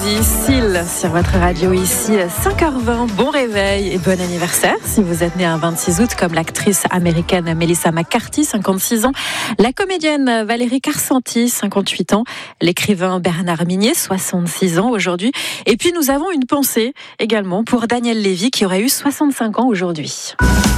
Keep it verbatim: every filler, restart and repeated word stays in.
vendredi, Seal sur votre radio ici, cinq heures vingt. Bon réveil et bon anniversaire si vous êtes né un vingt-six août comme l'actrice américaine Melissa McCarthy, cinquante-six ans, la comédienne Valérie Carcenti, cinquante-huit ans, l'écrivain Bernard Minier, soixante-six ans aujourd'hui. Et puis nous avons une pensée également pour Daniel Lévy qui aurait eu soixante-cinq ans aujourd'hui.